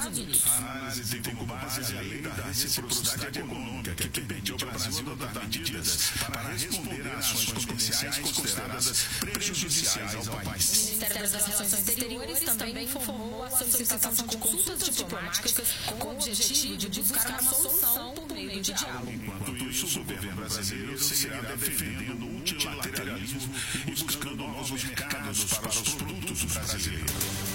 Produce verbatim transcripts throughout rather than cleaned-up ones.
Unidos. A análise tem como base a lei da reciprocidade econômica, que permite ao Brasil adotar medidas para responder a ações comerciais consideradas prejudiciais ao país. O Ministério das Relações Exteriores também informou a solicitação de consultas diplomáticas com o objetivo de buscar uma solução por meio de diálogo. Enquanto isso, o governo brasileiro seguirá defendendo o multilateralismo e buscando novos mercados para os produtos brasileiros.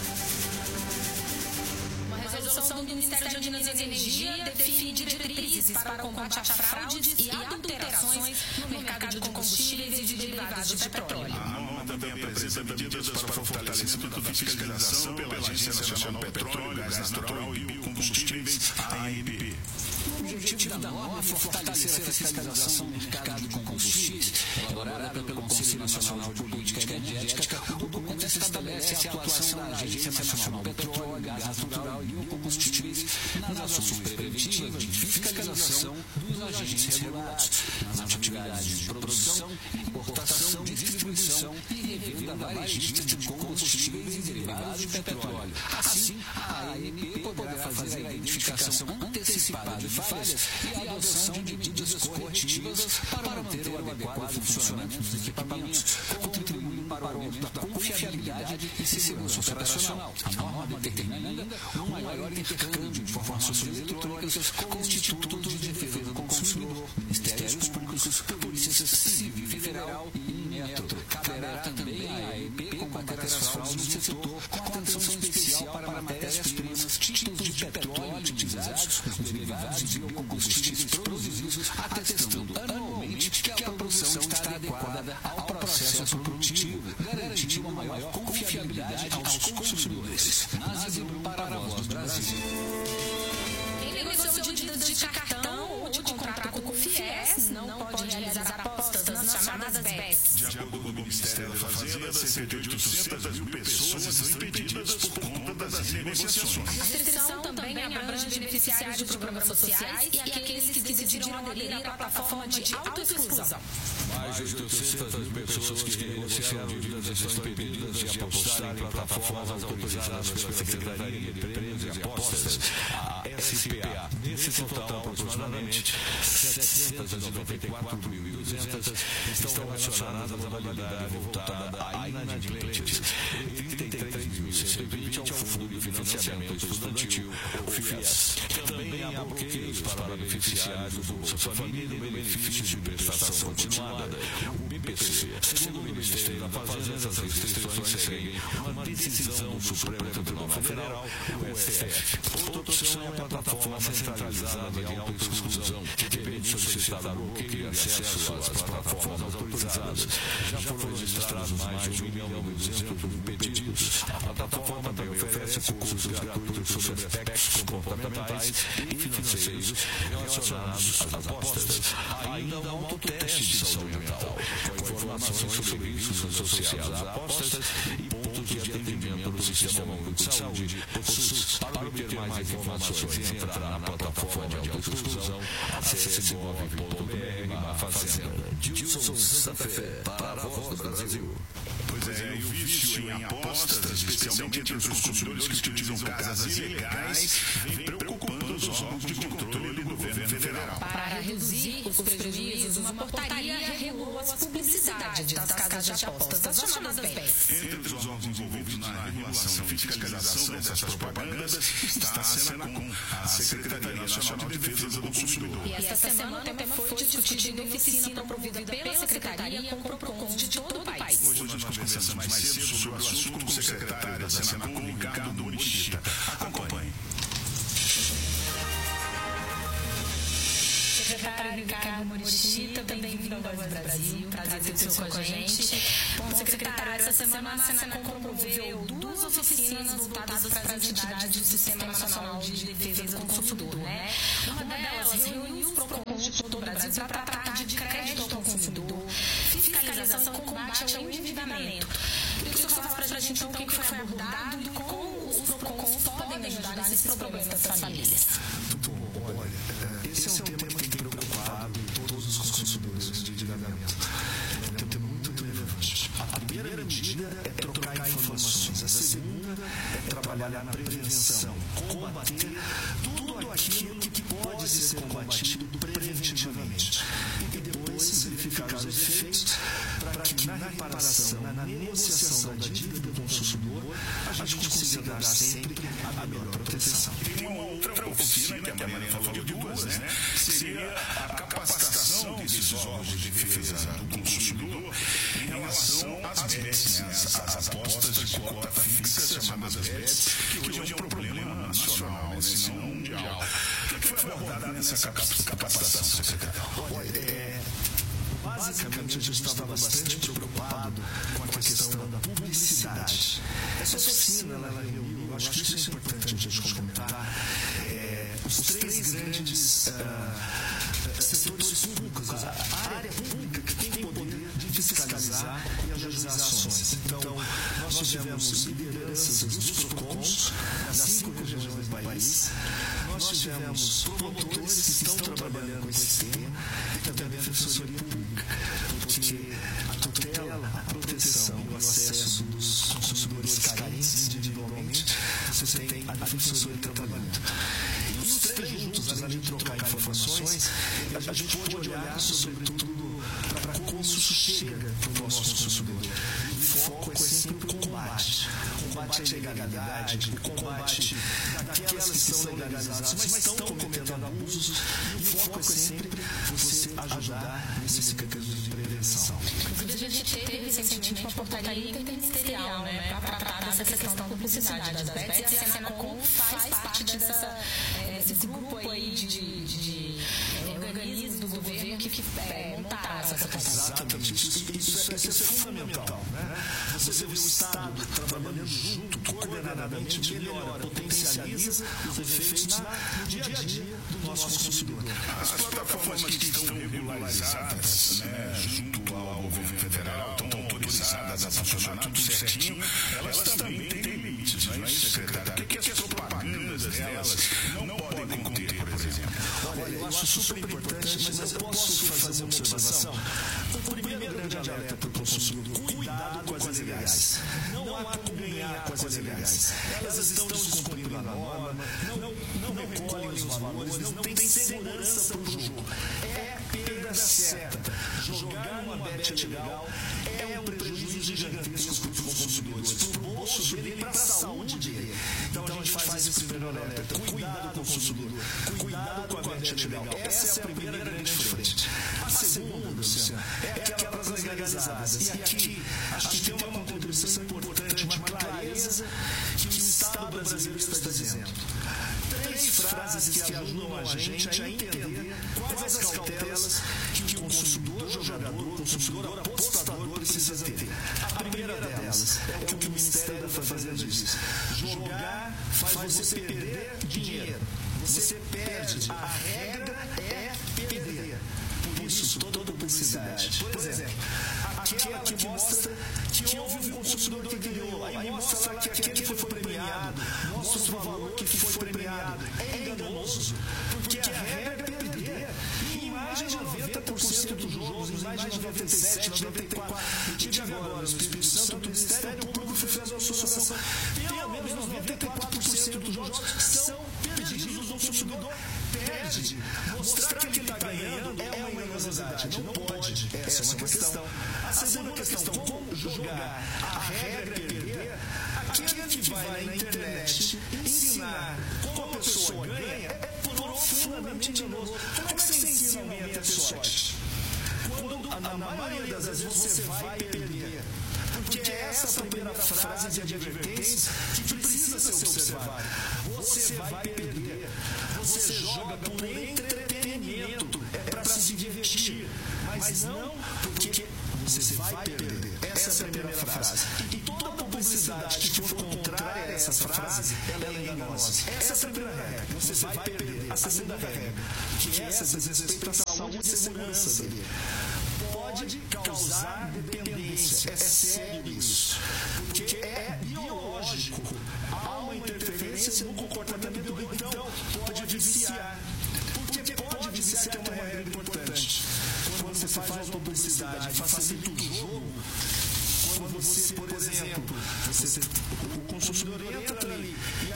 Uma resolução do Ministério de Minas e Energia define diretrizes para o combate a fraudes e adulterações no mercado de combustíveis e de derivados de petróleo. A norma também apresenta medidas para o fortalecimento da fiscalização pela Agência Nacional do Petróleo, Gás Natural e Biocombustíveis, A N P. O objetivo da norma é fortalecer a fiscalização no mercado de combustíveis, elaborada pelo Conselho Nacional de Política Energética. O documento estabelece a atuação da Agência Nacional do Petróleo, Gás Natural e Biocombustíveis nas ações preventivas de fiscalização dos agentes regulados, nas atividades de produção, importação, distribuição e revenda varejista de combustíveis e derivados de petróleo. Assim, a A N P poderá fazer a identificação antecipada de falhas e a adoção de medidas corretivas para manter o adequado funcionamento dos equipamentos, contribuindo para o aumento da confiabilidade e segurança operacional. A norma determina ainda um maior intercâmbio de informações eletrônicas com o Instituto de Defesa do Consumidor, Ministérios Públicos, Polícia Civil Federal e Inmetro. Caberá também à A N P combater as fraudes no setor com atenção especial para matérias-primas, tipos de petróleo utilizados, os derivados de biocombustíveis produzidos, atestando anualmente que a produção está adequada ao processo produtivo, garantindo uma maior confiabilidade aos consumidores. Názio para a Voz do Brasil. Quem negociou dívidas de cartão ou de contrato com o FIES não pode realizar apostas nas chamadas B E S. De acordo com o Ministério da Fazenda, cerca de oitocentas mil pessoas estão impedidas por conta das negociações. A restrição também abrange beneficiários de programas sociais e aqueles que decidiram aderir à plataforma de autoexclusão. Mais de oitocentas mil pessoas que renegociaram dívidas estão impedidas de apostar em plataformas autorizadas pela Secretaria de Prêmios e Apostas, a S P A. Nesse total, aproximadamente setecentas e noventa e quatro mil e duzentas estão relacionadas à modalidade voltada a inadimplentes e trinta e três mil cento e vinte ao Fundo de Financiamento Estudantil, o FIES. Também há bloqueios para beneficiários do Bolsa Família e do Benefício de Prestação Continuada, o B P C. Segundo o Ministério da Fazenda, as restrições seguem uma decisão do Supremo Tribunal Federal, o S T F. Outra opção é a plataforma centralizada de autoexclusão, que permite solicitar bloqueio de acesso às plataformas autorizadas. Já foram registrados mais de um milhão e duzentos mil pedidos. A plataforma também oferece cursos gratuitos sobre aspectos comportamentais e financeiros relacionados às apostas. Ainda há um autoteste de saúde mental, com informações sobre riscos associados a apostas e pontos de atendimento do Sistema Único de Saúde, o SUS. Para obter mais informações e entrar na plataforma de autoexclusão, acesse gov ponto br barra Fazenda. Dilson Santa Fé, para a Voz do Brasil. Pois é, e o vício em apostas, especialmente entre os consumidores que utilizam casas ilegais, vem preocupando os órgãos de controle do governo federal. Para reduzir os prejuízos, uma portaria regulou as publicidades das casas de apostas, as chamadas B E S. Entre os órgãos envolvidos na regulação e fiscalização dessas propagandas está a Senacom, a Secretaria Nacional de Defesa do Consumidor. E esta semana o tema foi discutido em oficina promovida pela Secretaria com PROCONs de todo o país. Hoje nós conversamos mais cedo sobre o assunto com o secretário da Senacom, Ricardo Morishita. Acompanhe. Secretário Ricardo Morishita, bem-vindo ao Voz do Brasil. Prazer ter o senhor com a gente. Bom, secretário, essa semana a Senacom promoveu duas oficinas voltadas para as entidades do Sistema Nacional de Defesa do Consumidor, né? Uma delas reuniu os PROCONs de todo o Brasil para tratar de crédito ao consumidor, fiscalização e combate ao endividamento. Queria que o senhor falasse para a gente então o que foi abordado e como os PROCONs podem ajudar nesses problemas das famílias. Olha, esse é um tema que tem preocupado todos os consumidores de endividamento. É um tema muito relevante. A primeira medida é trocar informações. A segunda é trabalhar trabalhar na prevenção, combater tudo aquilo que pode ser combatido preventivamente e depois verificar os efeitos para que na reparação, na negociação da dívida do consumidor, a gente consiga dar sempre a melhor proteção. E uma outra oficina, que a Mariana falou de duas, né? Seria a capacitação desses órgãos de defesa do consumidor em relação às bets, né? as, as apostas de cota fixa, chamadas bets, que hoje é um problema nacional, né? Se não mundial. O que foi abordado nessa capacitação, secretário? Olha, é... Basicamente, a gente estava bastante preocupado com a questão da publicidade. Essa oficina, ela reuniu, eu acho que isso é importante a gente comentar, é, os três grandes uh, setores públicos, a área pública que tem poder de fiscalizar e ajuizar ações. Então, nós tivemos lideranças dos PROCONs nas cinco regiões do país, nós tivemos promotores que estão trabalhando com esse tema e também a defensoria pública, porque a tutela, a proteção e o acesso dos consumidores carentes individualmente, você tem a defensoria trabalhando. E os três juntos, além de trocar informações, a gente pode olhar sobretudo para como isso chega para o nosso consumidor. O foco é sempre o combate. O combate à ilegalidade, o combate daquelas que são legalizadas, mas estão cometendo abusos. E o foco é sempre você ajudar nesse mecanismo de prevenção. Inclusive, a gente teve recentemente uma portaria interministerial, né, para tratar dessa questão da publicidade das bets, e a Senacom faz parte dessa, é, desse grupo aí de, de, de é, organismos do governo que, que é, montaram essa capacitação. Exatamente. Isso, isso, é, isso é fundamental. Né? Você vê o Estado trabalhando junto, coordenadamente, melhora, potencializa os efeitos na, no dia a dia do nosso consumidor. As plataformas que estão regularizadas, né, junto ao governo federal, estão autorizadas a funcionar tudo certinho, elas também têm limites, não é isso, secretário? O que, que as propagandas delas não podem conter, por exemplo? Olha, eu acho super importante, mas eu posso fazer uma observação? O primeiro grande alerta para o consumidor: cuidado com as ilegais. Não há como ganhar com as ilegais. Elas estão descumprindo a norma, não, não recolhem os valores, não têm segurança para o jogo. É perda certa. Jogar numa bet ilegal é um prejuízo gigantesco para os consumidores, para o bolso dele e para a saúde dele. Então a gente faz esse primeiro alerta: cuidado com o consumidor, cuidado com a bet ilegal. Essa é a primeira grande frente. A segunda, Luciano, é aquelas legalizadas. E aqui acho que tem uma contribuição importante, uma clareza que o Estado brasileiro está dizendo. Três frases que ajudam a gente a entender quais as cautelas que o consumidor jogador, o consumidor apostador precisa ter. A primeira delas é o que o Ministério da Fazenda diz: jogar faz você perder dinheiro. Você perde. A regra é perder. Por isso, toda publicidade. Por exemplo, aquela que mostra que houve um consumidor que ganhou, aí mostra lá que aquele que foi premiado, mostra o valor que foi premiado. É enganoso, porque a regra é perder. E em mais de noventa por cento dos jogos, em mais de noventa e sete, noventa e quatro, eu tive agora no Espírito Santo, o Ministério Público fez uma associação. Pelo menos noventa e quatro por cento dos jogos são perdidos, o consumidor perde. Mostrar que ele está ganhando é uma enganosidade. Não pode. Essa é uma questão. A segunda questão: como jogar? A regra é perder. Aquele que vai na internet ensinar como a pessoa ganha é profundamente enganoso. Como é que você ensina alguém a ter sorte? Quando, na maioria das vezes, você vai perder. Porque é essa a primeira frase de advertência que precisa ser observada. Você vai perder. Você joga por entretenimento, é para se divertir, mas não porque você vai perder. Essa é a primeira frase. E toda publicidade que for contrária a essa frase, ela é enganosa. Essa é a primeira regra. Você vai perder. A segunda regra, que essa diz respeito à saúde e segurança dele, pode causar dependência. É sério isso. Porque é biológico. Há uma interferência no comportamento do então pode viciar. Porque pode viciar, que é uma regra importante. Quando você faz uma publicidade, facilita o jogo. Quando você, por exemplo, você, o consumidor entra ali e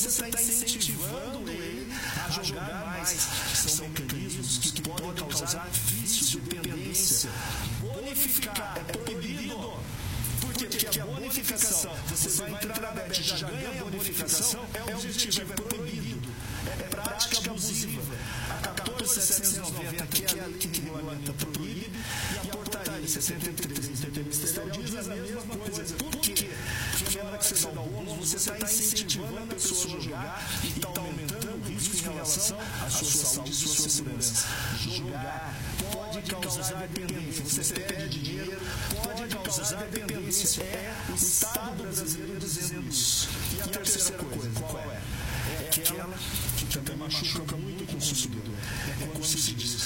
você está incentivando ele a jogar mais. São mecanismos que podem causar vício, dependência. Bonificar é proibido. Por quê? Porque a bonificação, você vai entrar na bet, já ganha a bonificação, é o objetivo, é proibido. É prática abusiva. A quatorze mil setecentos e noventa, que é a lei que regulamenta, proíbe, e a portaria setenta e três interministerial diz a mesma coisa. Por quê? Porque na hora que você dá o bônus, você está incentivando a pessoa a jogar e está aumentando o risco em relação à sua saúde e sua segurança. Jogar pode causar dependência. Você perde dinheiro, pode causar dependência. É o Estado brasileiro dizendo isso. E a terceira coisa, qual é? É aquela que também machuca muito o consumidor. É quando se diz: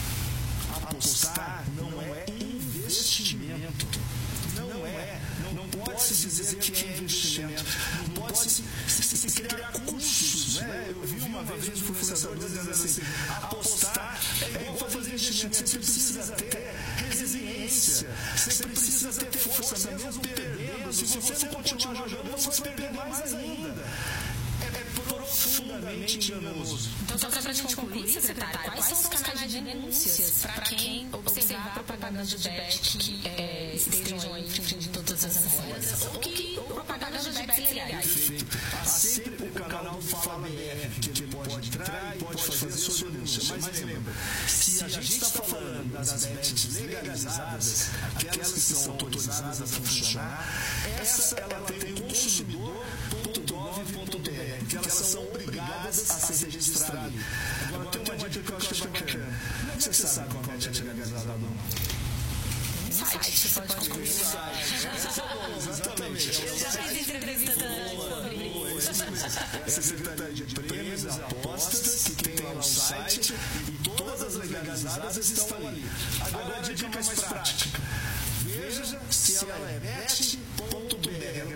apostar não é investimento. Não é. Não pode se dizer que é investimento. Não pode se, se, se criar cursos. Né? Eu vi uma vez um influenciador dizendo assim: apostar é igual fazer investimento. Você precisa ter resiliência. Você precisa ter força, mesmo perdendo. Se você não continuar jogando, você vai perder mais ainda. É profundamente enganoso. Então, só para a gente concluir, secretário, quais são os canais de denúncias para quem observar propagandas de bet que é, estejam aí infringindo todas as regras ou que ou propagandas de bets ilegais? Perfeito. Há sempre o canal do Fala B R, que ele pode entrar e pode fazer a sua denúncia. Mas lembra, se a gente está falando das bets legalizadas, aquelas que são autorizadas a funcionar, essa ela tem o consumidor ponto gov ponto br, que elas são obrigadas a se registrar ali. Agora tem uma dica que eu acho bacana. Como é que você sabe qual bet é legalizada ou não? Um site, você pode concluir. Exatamente. Eu já fiz entrevista sobre isso. Essa é a Secretaria de Prêmios e Apostas, que tem lá um site, e todas as legalizadas estão ali. Agora a dica mais prática. Veja se ela é bet ponto br.